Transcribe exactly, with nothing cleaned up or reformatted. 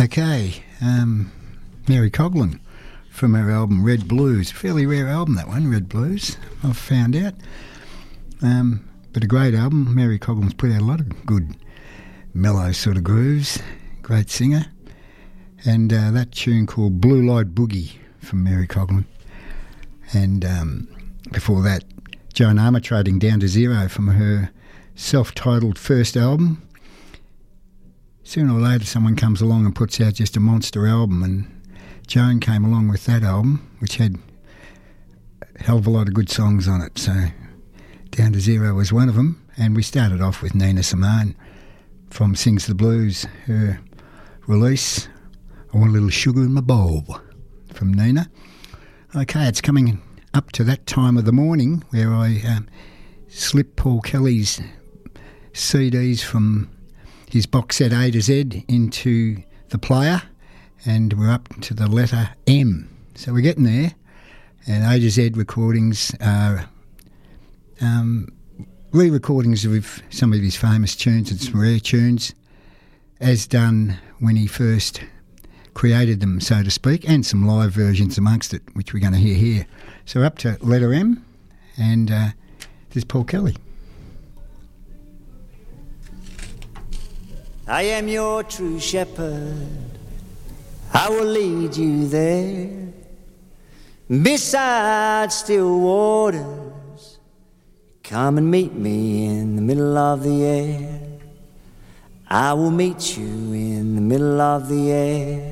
Okay, um, Mary Coughlin from her album Red Blues. Fairly rare album, that one, Red Blues, I've found out. Um, but a great album. Mary Coughlin's put out a lot of good mellow sort of grooves. Great singer. And uh, that tune called Blue Light Boogie from Mary Coughlin. And um, before that, Joan Armatrading Down to Zero from her self-titled first album. Sooner or later someone comes along and puts out just a monster album, and Joan came along with that album, which had a hell of a lot of good songs on it. So Down to Zero was one of them. And we started off with Nina Simone from Sings the Blues, her release, I Want a Little Sugar in My Bowl, from Nina. Okay, it's coming up to that time of the morning where I um, slip Paul Kelly's C Ds from his box set A to Z into the player, and we're up to the letter M. So we're getting there, and A to Z recordings are um, re-recordings of some of his famous tunes and some rare tunes, as done when he first created them, so to speak, and some live versions amongst it, which we're going to hear here. So we're up to letter M, and uh, this is Paul Kelly. I am your true shepherd, I will lead you there, beside still waters, come and meet me in the middle of the air. I will meet you in the middle of the air.